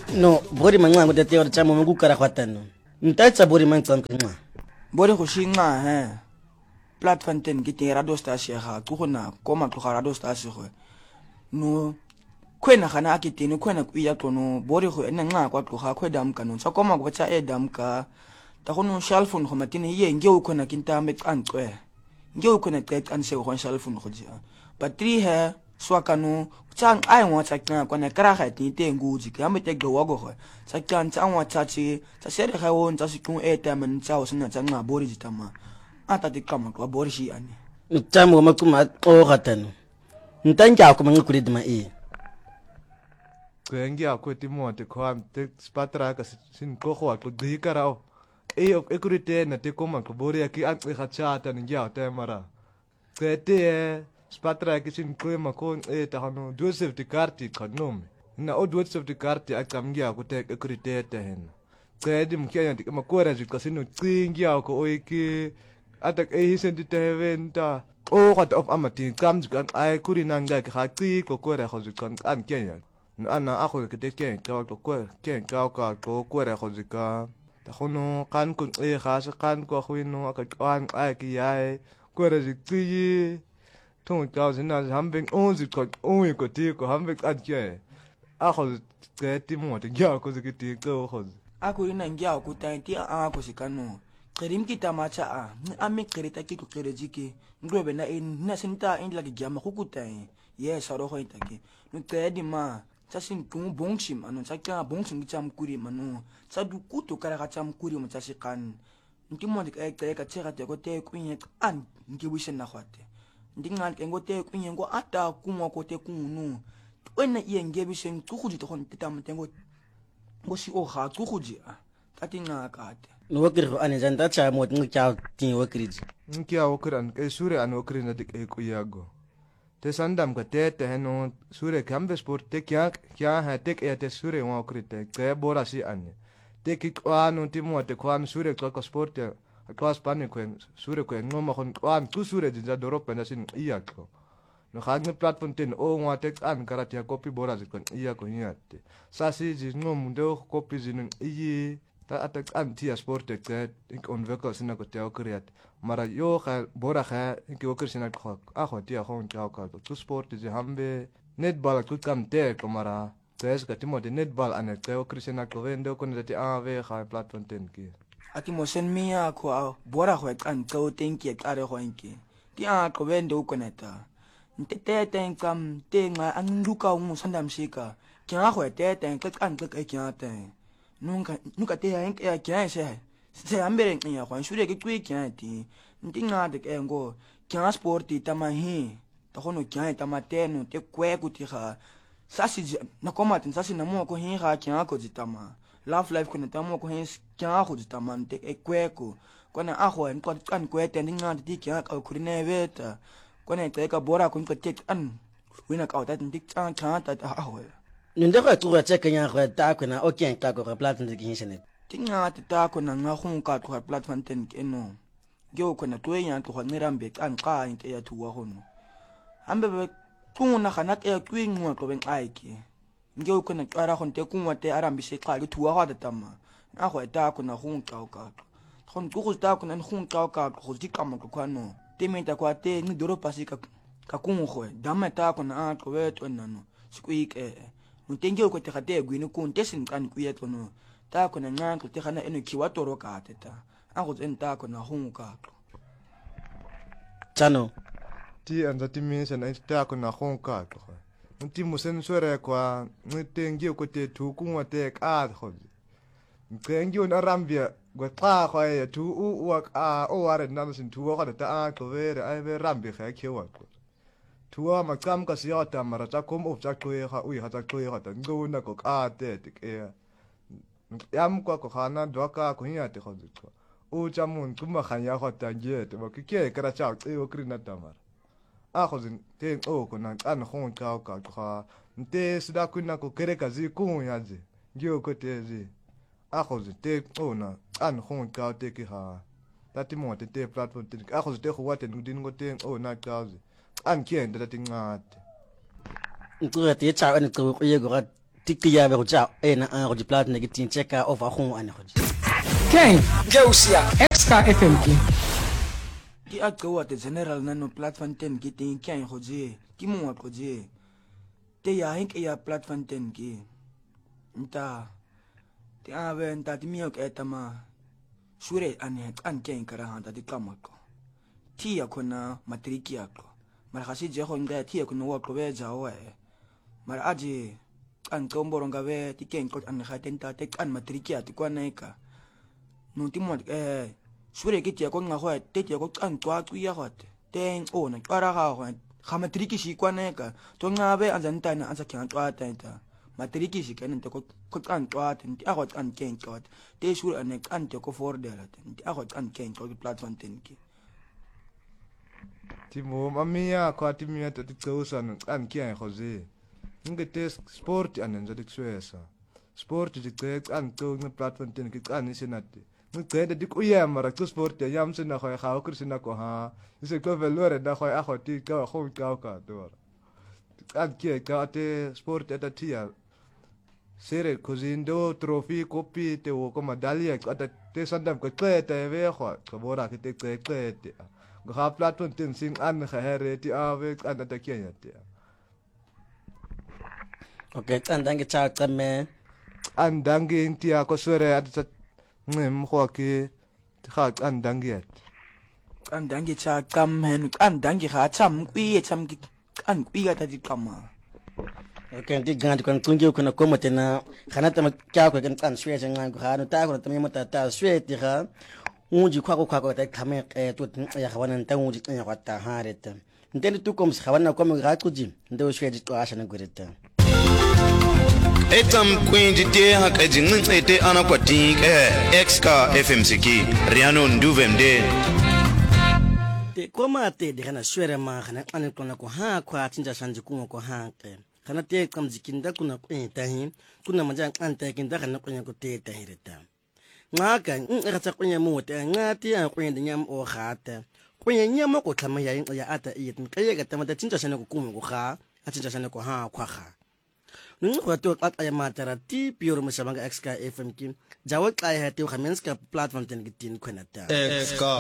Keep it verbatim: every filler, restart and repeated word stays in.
no bori manxa ngote te ore tsa mo go kara khwatano nta tsa bori manxa nqa bori go shinga he platform ten ke te radio station ga go gona koma go radio station go no kwena gana akitini kwena kuya tono bori go ena nqa kwa tloga kweda mkano tsa koma go tsa edam ka ta go no cellphone go matini ye nge o khona kinta me qanqwe nge o khona qeqa nse go cellphone go dia battery he swakano tsang ai ngwa tsa kana kwana kra ga ti te nguji ka me te go go go tsa kan tsa ngwa tsa chi tsa sere ga won tsa sikung e ta man tsa o sina tsa nga bori ditama ata di kama kwa bori shi ani ntamo ma kuma o gatano ntanja ko mangi kuri dima e kwengi akwe ti mo te kwam te spatra ka sin ko ho ko di karao e o e kuri te na te koma ko bori aki an e khachata ni ya te mara te spatra ki sin ko ma ko e ta hanu Joseph de Carti kanom na o Joseph de Carti akam ya ko te e kuri te te hen te di mkia ti ma ko ra ji ka sinu tsingi ya ko o ki atak e hisen ti te venta o gat of amati kam kan ai kuri nanga ka ti ko ko ra ho ji kan an kenya ana ako ke te ken ka ko ko ken ka ka ko ko ra ho ji ka ta hono kan ko e ga se kan ko huino ka kan ai ki ai ko ra ji ti tong ka se na hambing on ji ko on ko ti ko hambing an ke ako ke ti mo te ya ko ji ti ko ho ako ina ngia ko ta ti a ko sikano kerim kita macha a ami kereta ki ko kerejiki ngobe na in na sinta in la gyama ko kutai ye saro ho itake no te di ma tsa sin tung bongchim anu tsa ka bongchim ki cham kuri manu tsa du kuto kara ka cham kuri mo tsa sikan nti mo dik ek te ka tsega te ko te kunye an nki wisen na khwate ndi ngal ke ngote kunye ngo ata kumwa ko te kunu wena iye ngebi sen tsukuji to kon titam tengo ngo si o ha tsukuji a tati nga kate no wakir ko ane janta cha mo ngi cha tin wakiri nki a wakran ke sure an wakri na dik e kuyago te sandam ka te te no sure kambe sport te kya kya ha te ke te sure wa krite ke bora si ane te ki kwano ti mo te kwan sure ko sport ko spani ko sure ko no ma kon kwan tu sure jinja doropa na sin iya ko no khadne platform ten o wa te an karate copy bora ji kon iya ko nyate sa si ji no mundo copy jin iyi ta atak anti sport te ik onwikkel sina ko te okriat mara yo ga bora ga ik okri sina ko a ko ti a hon ta ko tu sport ji hambe netball ku kam te ko mara tes ka ti mo de netball ane te okri sina ko vendo ko ne ti a ve ga platform ten ki ati mo sen mia ko bora ho kan to tenki kare ho inki ti a ko vendo ko neta nte te ten kam te nga an luka un sandam sika kya ho te ten ka kan ka kya te nunca nunca te ya ya kya se se ambere ya kwan shure ke twi kya ti ntinga de ke ngo kya sport ta ma hi ta hono kya ta ma te no te kwe ku ti ga sasi na koma tin sasi na mo ko hi ga kya ko ji ta ma love life ko na ta mo ko hi kya ko ji ta ma te e kwe ko kona a ho en ko kan kwe te ninga ti kya ka ku ne veta kona te ka bora ko te an wina ka ta tin tik chan chan ta a ho ninde ko tsuwa tseka nya go ta ko na o kyen ta ko ga platform de kinshene tinga ta ko na nga khun ka ko platform ten ke no gyo ko na to nya ko ni rambe kan ka inte ya tuwa hono ambe be tuna kana ke twingwa ko ben aiki gyo ko na ara khon te kunwa te arambi se ka ke tuwa ha ta ma na go ta ko na khun ka ka khon ku go ta ko na khun ka ka go di ka ma ko no te me ta ko te ni doro pasika ka kun go dama ta ko na a ko we to na no squeak eh Ntengi ko te khate gwini ku ntesin kan ku yeto no ta ko na ngang ko te khana eno kiwa toro ka teta a go tsenta ko na hunka Chano ti anda ti mi sen ta ko na hunka ko nti mo sen sore kwa ntengi ko te tu ku wa te ka ko ntengi on arambia go ta ko ya tu u wa a o are na sin tu wa ta a ko vere ai ve rambi kha kiwa ko tuwa makam ka siyata mara ta kom of ta koe ha ui ha ta koe ha ta ngona ko ka te te ke yam ko ko khana do ka ko nya te khodu ko u chamun kuma khanya ha ta ge te ba ke ke kra cha te o krina ta mar a khozin te o ko na an khon ka ka ka nte sida kuna ko kere ka zi ku ya zi ge ko te zi a khozin te o na an khon ka te ki ha ta ti mo te te platform te a khozin te ko wa te ndin go te o na ka zi an kien da tingat ntuga te cha an tsu ko ye go tikia be go tsa ena a go di platform ke tin check over go ane go Ken Josia Extra F M ke Ki a go at general na no platform ten ki tin kyan go je ki mo go je te ya hink ya platform ten ki nta ti a ve nta ti mi ok etama sure ane an ken kara handa di kamako ti ya kona matriki yako mara kasi je go nda ti ya kona wa ko be jawe mara aji an komboronga ve ti ken ko an khatenta te kan matriki ati kwa naika no ti mo eh sure ke tia ko nga go te tia ko kan twa twa ya got teng ona para ga go ga matriki shi kwa naika to nga be anzan tana anza kyan twa tenta matriki shi kan te ko ko kan twa ten ti a go kan ken ko te sure an kan te ko for de la ten ti a go kan ken ko platform ten ki ti mo mamia ko ti mi ta ti tsosan an kyan khoze ngete sport anen zadik swesa sport di tek an to na platform ten ki an isinati ngete di ku ya mara to sport ya yam sina kho kha kur sina ko ha ise ko velore da kho a kho ti ka kho ka ka dor an ki ka te sport eta tia sere cozindo trofi kopi te o ko medaglia ata te sandam ko tlete ve kho ko bora ki te tlete ga platform ten sin an kha here ti ave an ta kenya te okay tsandange cha tsame andange intia ko sore at ngem kho ki kha andange an dangi cha kam hen an dangi kha cham kwi cham ki an kwi ga ta di kama okay ndi gandi kan tunje ko na ko motena khana ta kya ko kan tsan shwe jang ko ha no ta ko ta mi mota ta shwe ti ga unji kwa ko kwa ko ta khame e to ya khawana nta unji ya kwa ta ha reta ndeni tu kom khawana ko mi ga kuji ndo shwe di to asha na gureta etam kwinji te hakaji ngite ana kwati ke exka fmck riano nduvemde te koma te de kana shwere ma kana ane kona ko ha kwa tinja shanji ku ko ha ke kana te kam zikinda kuna ko tahi kuna manja anta kinda kana ko ko te tahireta ngaka ngaka tsa kunya mo te ngati ya kunya nyam o khata kunya nyam ko tlama ya ya ata yit mkaya ga tamata tinja shana ko kuma ko kha atinja shana ko ha kwa kha nung ko to at ay matara ti pure mo sa mga X K F M kim jawak ay hati o kamenska platform ten gitin ko na ta exka